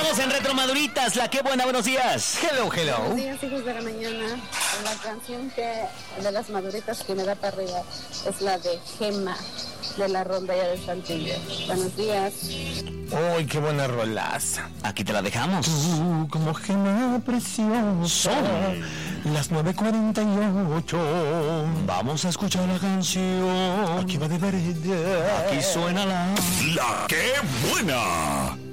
Estamos en Retro Maduritas, la que buena, buenos días. Hello, hello. Buenos días, hijos de la mañana. La canción de las Maduritas que me da para arriba es la de Gema, de la rondalla de Saltillo. Buenos días. Uy, qué buena rolaza. Aquí te la dejamos. Tú como gema preciosa. Son las 9:48. Vamos a escuchar la canción. Aquí va de verdad. Aquí suena la La que buena.